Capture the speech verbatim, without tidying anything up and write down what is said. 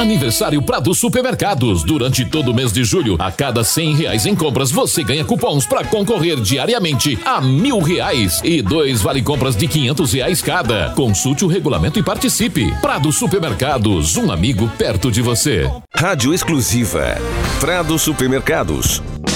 Aniversário Prado Supermercados. Durante todo o mês de julho, a cada cem reais em compras, você ganha cupons para concorrer diariamente a mil reais e dois vale compras de quinhentos reais cada. Consulte o regulamento e participe. Prado Supermercados, um amigo perto de você. Rádio exclusiva Prado Supermercados.